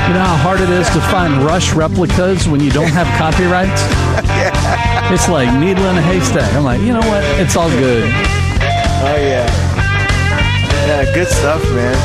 You know how hard it is to find Rush replicas when you don't have copyrights? Yeah. It's like needle in a haystack. I'm like, you know what? It's all good. Oh, yeah. Yeah, good stuff, man.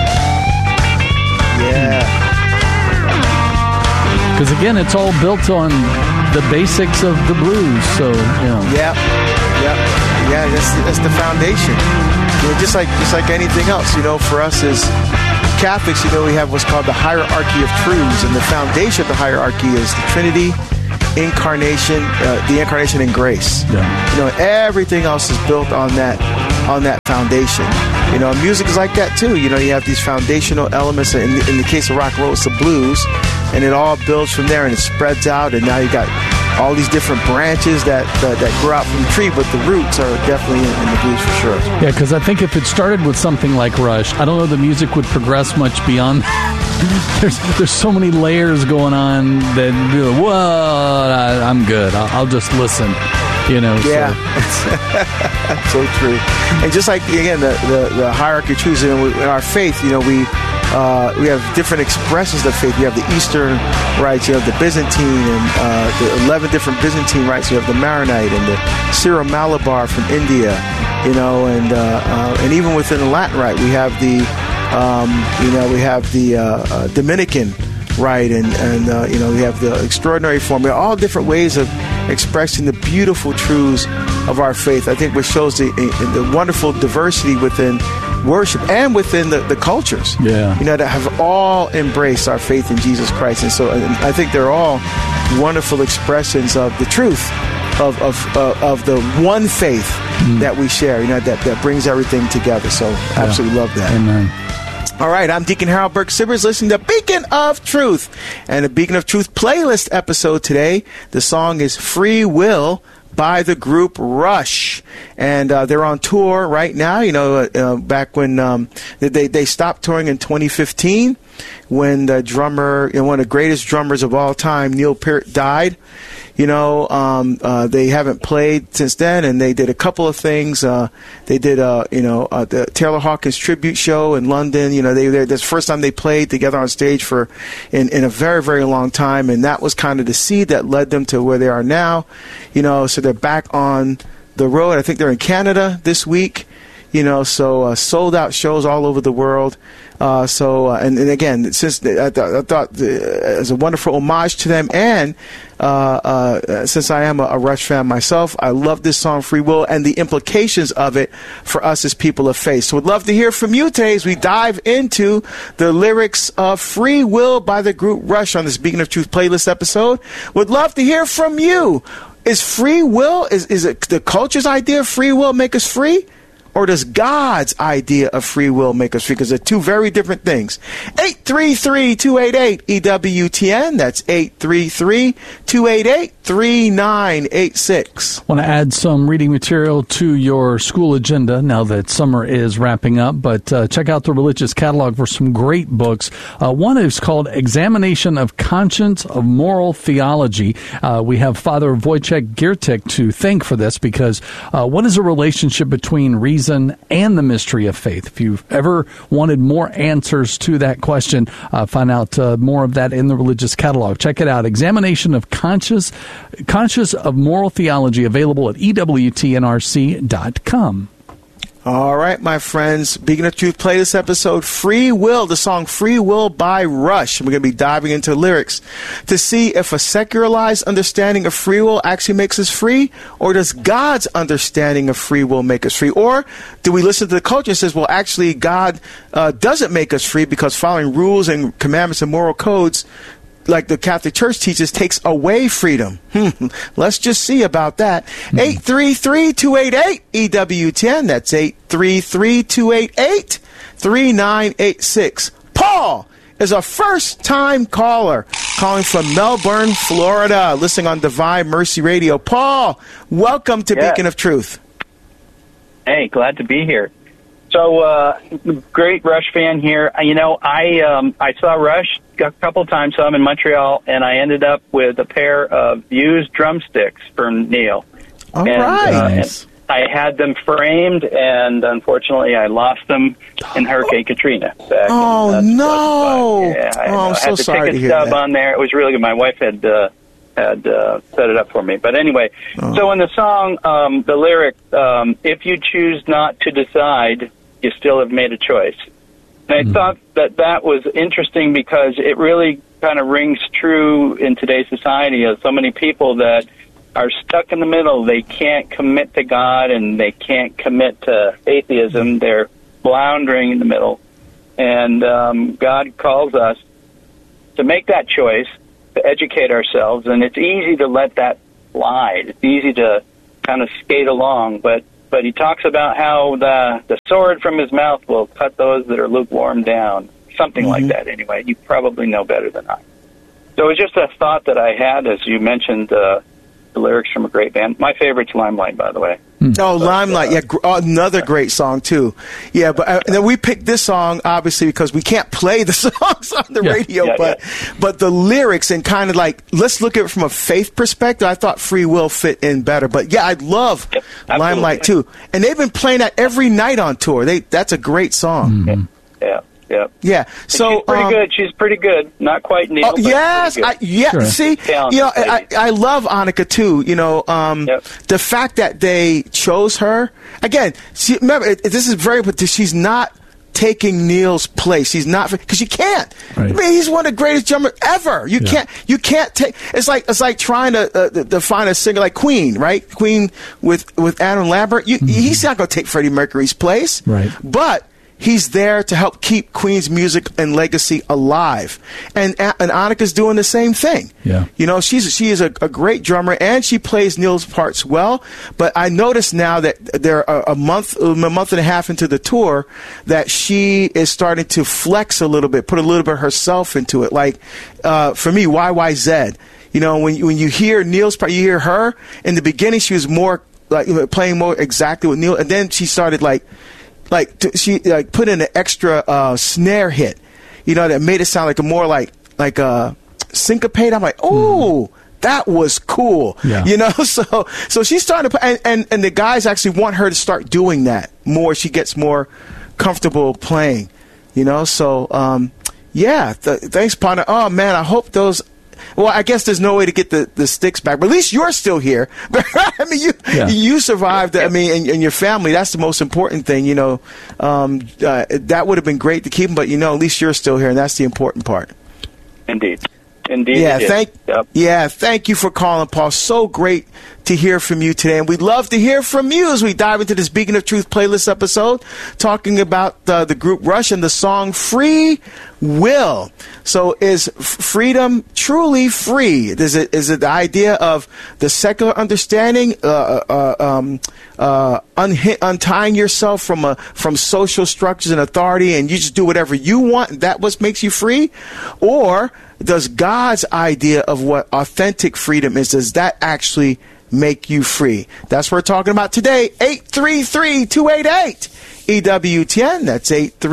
Yeah. Because, again, it's all built on the basics of the blues, so, you know. Yeah, that's the foundation. You know, just like anything else, you know, for us as Catholics, you know, we have what's called the hierarchy of truths, and the foundation of the hierarchy is the Trinity, incarnation, the incarnation and grace. Yeah. You know, everything else is built on that foundation. You know, music is like that too. You know, you have these foundational elements. In the case of rock and roll, it's the blues, and it all builds from there, and it spreads out, and now you got all these different branches that grow out from the tree, but the roots are definitely in the blues for sure. Yeah, because I think if it started with something like Rush, I don't know the music would progress much beyond. There's so many layers going on that, whoa, I'm good. I'll just listen. You know. Yeah, so true. And just like again the hierarchy of truths in our faith, you know, we have different expressions of faith. You have the Eastern rites, you have the Byzantine, and the 11 different Byzantine rites. You have the Maronite and the Syro-Malabar from India, you know, and even within the Latin rite, we have the Dominican rite, and you know, we have the extraordinary form. We have all different ways of expressing the beautiful truths of our faith. I think what shows the wonderful diversity within worship and within the cultures, you know, that have all embraced our faith in Jesus Christ. And so I think they're all wonderful expressions of the truth of the one faith that we share, you know, that brings everything together. So absolutely love that. Amen. All right, I'm Deacon Harold Burke-Sivers, listening to Beacon of Truth. And the Beacon of Truth playlist episode today, the song is Free Will by the group Rush. And they're on tour right now. You know, back when they stopped touring in 2015 when the drummer, you know, one of the greatest drummers of all time, Neil Peart, died. You know, they haven't played since then, and they did a couple of things. They did, the Taylor Hawkins tribute show in London. You know, that's the first time they played together on stage in a very, very long time, and that was kind of the seed that led them to where they are now. You know, so they're back on the road. I think they're in Canada this week. You know, so sold out shows all over the world. And again, since I thought as a wonderful homage to them, and since I am a Rush fan myself, I love this song Free Will and the implications of it for us as people of faith. So we'd love to hear from you today as we dive into the lyrics of Free Will by the group Rush on this Beacon of Truth playlist episode. Would love to hear from you. Is free will, is it the culture's idea of free will make us free? Or does God's idea of free will make us free? Because they're two very different things. 833-288-EWTN. That's 833-288-3986. I want to add some reading material to your school agenda now that summer is wrapping up. But check out the Religious Catalog for some great books. One is called Examination of Conscience of Moral Theology. We have Father Wojciech Giertych to thank for this, because what is a relationship between reason and the mystery of faith? If you've ever wanted more answers to that question, find out more of that in the Religious Catalog. Check it out. Examination of Conscious of Moral Theology, available at EWTNRC.com. All right, my friends, Beacon of Truth play this episode, Free Will, the song Free Will by Rush. And we're going to be diving into lyrics to see if a secularized understanding of free will actually makes us free, or does God's understanding of free will make us free? Or do we listen to the culture that says, well, actually, God doesn't make us free because following rules and commandments and moral codes, like the Catholic Church teaches, takes away freedom. Let's just see about that. 833-288-EWTN. That's 833-288-3986. Paul is a first-time caller calling from Melbourne, Florida, listening on Divine Mercy Radio. Paul, welcome to Beacon of Truth. Hey, glad to be here. So, great Rush fan here. You know, I saw Rush a couple of times, saw him in Montreal, and I ended up with a pair of used drumsticks from Neil. All right. And I had them framed, and unfortunately, I lost them in Hurricane Katrina. No! Yeah, I'm so the sorry to ticket hear stub that. on there. It was really good. My wife had set it up for me. But anyway, so in the song, the lyric, if you choose not to decide, you still have made a choice. And I thought that was interesting because it really kind of rings true in today's society of so many people that are stuck in the middle. They can't commit to God and they can't commit to atheism. They're floundering in the middle. And God calls us to make that choice, to educate ourselves, and it's easy to let that slide. It's easy to kind of skate along, but he talks about how the sword from his mouth will cut those that are lukewarm down, something like that anyway. You probably know better than I. So it was just a thought that I had as you mentioned the lyrics from a great band. My favorite's Limelight, by the way. Oh, Limelight, yeah, another great song too. Yeah, but then we picked this song obviously because we can't play the songs on the radio, but the lyrics and kind of like let's look at it from a faith perspective. I thought Free Will fit in better, but yeah, I love Limelight too, and they've been playing that every night on tour. That's a great song. Yeah. So she's pretty good. She's pretty good. Not quite Neil. Oh, yes. Sure. See, I love Annika too. The fact that they chose her again. Remember, this is very. But she's not taking Neil's place. She's not because you can't. Right. I mean, he's one of the greatest drummers ever. You can't take. It's like trying to find a singer like Queen, right? Queen with Adam Lambert. He's not going to take Freddie Mercury's place, right? But he's there to help keep Queen's music and legacy alive. And Annika's doing the same thing. Yeah. She is a great drummer, and she plays Neil's parts well. But I notice now that they're a month and a half into the tour that she is starting to flex a little bit, put a little bit of herself into it. Like, for me, YYZ. When you hear Neil's part, you hear her. In the beginning, she was more like playing more exactly with Neil. And then she started she put in an extra snare hit, that made it sound like a more like syncopate. I'm like, oh, that was cool, So she's starting to play, and the guys actually want her to start doing that more. She gets more comfortable playing, So thanks, partner. Oh man, I hope those. Well, I guess there's no way to get the sticks back, but at least you're still here. I mean, you survived. I mean, and your family. That's the most important thing. That would have been great to keep them, but at least you're still here, and that's the important part. Indeed. Yeah, thank you for calling, Paul. So great to hear from you today, and we'd love to hear from you as we dive into this Beacon of Truth playlist episode, talking about the group Rush and the song Free Will. So is freedom truly free? Is it the idea of the secular understanding, untying yourself from social structures and authority, and you just do whatever you want, and that what makes you free? Or does God's idea of what authentic freedom is, does that actually make you free? That's what we're talking about today. 833-288 EWTN. That's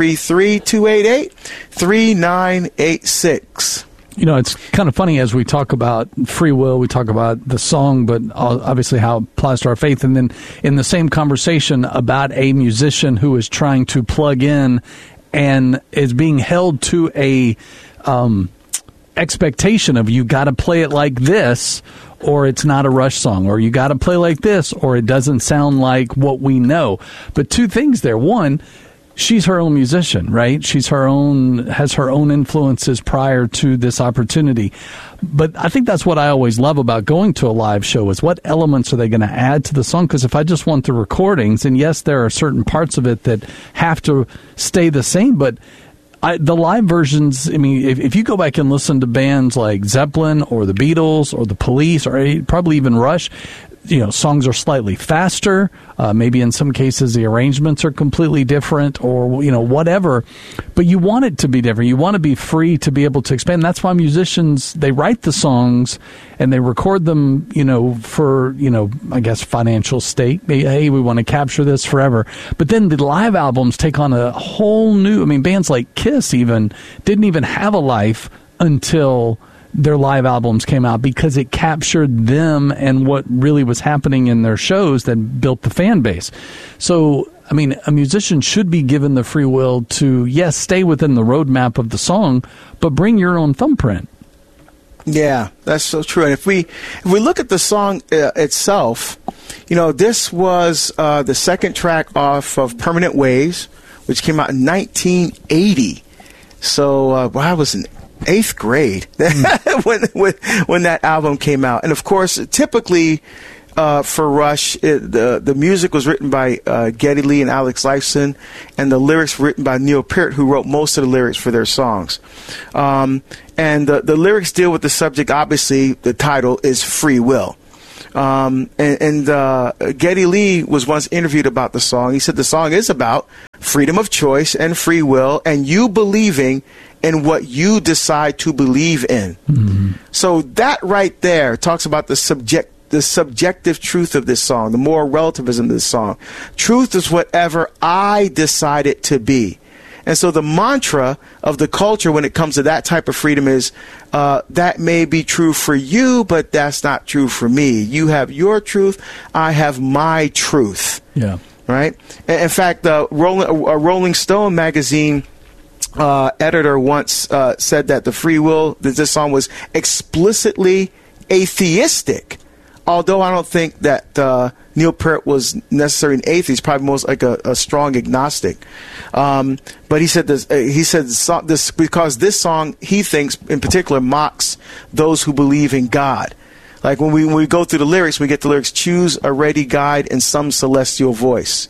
833-288-3986. It's kind of funny as we talk about free will, we talk about the song, but obviously how it applies to our faith. And then in the same conversation about a musician who is trying to plug in and is being held to a expectation of you got to play it like this or it's not a Rush song, or you got to play like this or it doesn't sound like what we know. But two things there. One, she's her own musician, right? Has her own influences prior to this opportunity. But I think that's what I always love about going to a live show is what elements are they going to add to the song? Because if I just want the recordings, and yes, there are certain parts of it that have to stay the same, but the live versions, I mean, if you go back and listen to bands like Zeppelin or the Beatles or the Police or probably even Rush, songs are slightly faster. Maybe in some cases the arrangements are completely different or, whatever. But you want it to be different. You want to be free to be able to expand. That's why musicians, they write the songs and they record them, for, I guess financial stake. Hey, we want to capture this forever. But then the live albums take on a whole new, bands like Kiss even didn't even have a life until their live albums came out because it captured them and what really was happening in their shows that built the fan base. So I mean, a musician should be given the free will to, yes, stay within the roadmap of the song, but bring your own thumbprint. Yeah, that's so true. And if we look at the song itself, this was the second track off of Permanent Waves, which came out in 1980. So I was in 8th grade when that album came out. And of course, typically for Rush, the music was written by Geddy Lee and Alex Lifeson, and the lyrics were written by Neil Peart, who wrote most of the lyrics for their songs. And the lyrics deal with the subject. Obviously, the title is free will. Geddy Lee was once interviewed about the song. He said the song is about freedom of choice and free will, and you believing in what you decide to believe in. Mm-hmm. So that right there talks about the subjective truth of this song, the moral relativism of this song. Truth is whatever I decide it to be. And so the mantra of the culture when it comes to that type of freedom is that may be true for you, but that's not true for me. You have your truth. I have my truth. Yeah. Right? In fact, Rolling Stone magazine editor once said that this song was explicitly atheistic. Although I don't think that Neil Peart was necessarily an atheist, probably most like a strong agnostic. But he said this because this song, he thinks in particular, mocks those who believe in God. Like when we go through the lyrics, we get the lyrics, choose a ready guide in some celestial voice,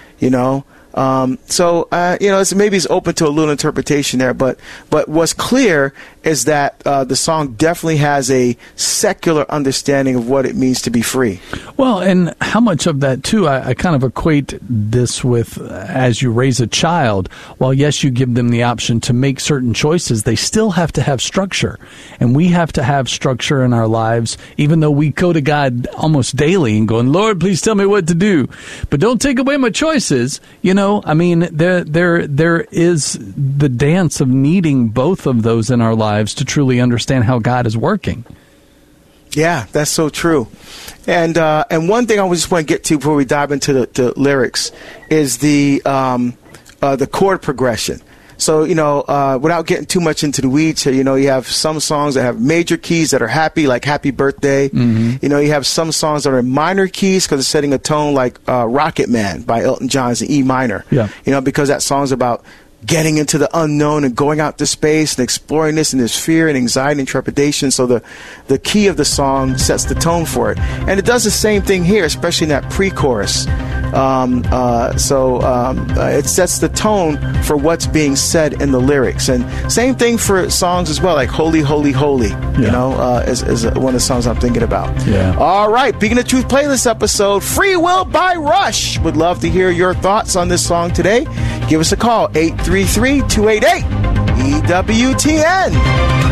maybe it's open to a little interpretation there, but what's clear is that the song definitely has a secular understanding of what it means to be free. Well, and how much of that, too, I kind of equate this with as you raise a child, while, yes, you give them the option to make certain choices, they still have to have structure. And we have to have structure in our lives, even though we go to God almost daily and going, Lord, please tell me what to do. But don't take away my choices. I mean, there is the dance of needing both of those in our lives to truly understand how God is working. Yeah, that's so true. And one thing I just want to get to before we dive into the lyrics is the chord progression. So, without getting too much into the weeds here, you have some songs that have major keys that are happy, like Happy Birthday. Mm-hmm. You have some songs that are in minor keys because it's setting a tone, like Rocket Man by Elton John is in E minor. Yeah. Because that song's about getting into the unknown and going out to space and exploring this, and there's fear and anxiety and trepidation. So the key of the song sets the tone for it. And it does the same thing here, especially in that pre-chorus. It sets the tone for what's being said in the lyrics. And same thing for songs as well, like Holy, Holy, Holy, is one of the songs I'm thinking about. Yeah. All right, Beacon of Truth playlist episode, Free Will by Rush. Would love to hear your thoughts on this song today. Give us a call, 833-288-EWTN.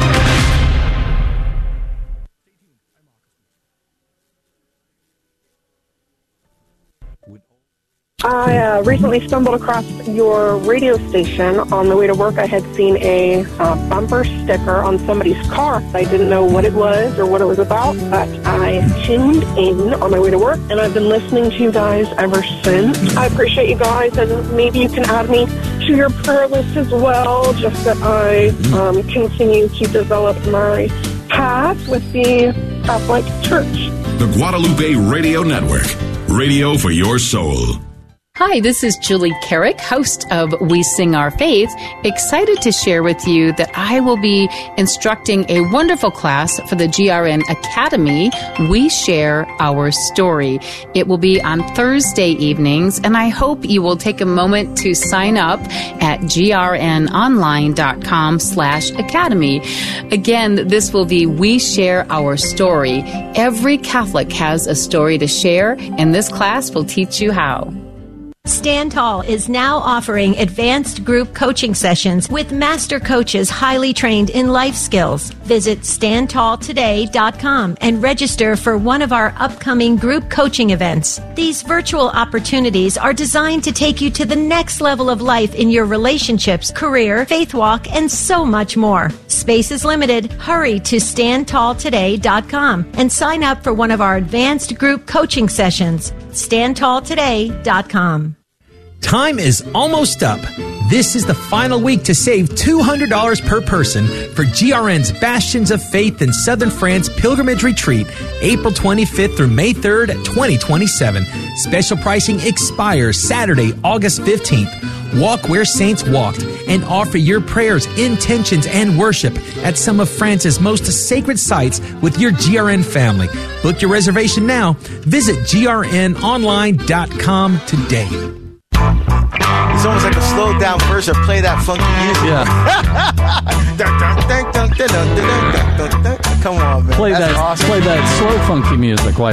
I recently stumbled across your radio station. On the way to work, I had seen a bumper sticker on somebody's car. I didn't know what it was or what it was about, but I tuned in on my way to work, and I've been listening to you guys ever since. I appreciate you guys, and maybe you can add me to your prayer list as well, just that I continue to develop my path with the Catholic Church. The Guadalupe Radio Network, radio for your soul. Hi, this is Julie Carrick, host of We Sing Our Faith, excited to share with you that I will be instructing a wonderful class for the GRN Academy, We Share Our Story. It will be on Thursday evenings, and I hope you will take a moment to sign up at grnonline.com/academy. Again, this will be We Share Our Story. Every Catholic has a story to share, and this class will teach you how. Stand Tall is now offering advanced group coaching sessions with master coaches highly trained in life skills. Visit standtalltoday.com and register for one of our upcoming group coaching events. These virtual opportunities are designed to take you to the next level of life in your relationships, career, faith walk, and so much more. Space is limited. Hurry to standtalltoday.com and sign up for one of our advanced group coaching sessions. standtalltoday.com. Time is almost up. This is the final week to save $200 per person for GRN's Bastions of Faith in Southern France Pilgrimage Retreat, April 25th through May 3rd, 2027. Special pricing expires Saturday, August 15th. Walk where saints walked and offer your prayers, intentions, and worship at some of France's most sacred sites with your GRN family. Book your reservation now. Visit grnonline.com today. It's almost like a slowed down version of Play That Funky Music. Yeah. Come on, man. Play That's that awesome. play that slow funky music. Why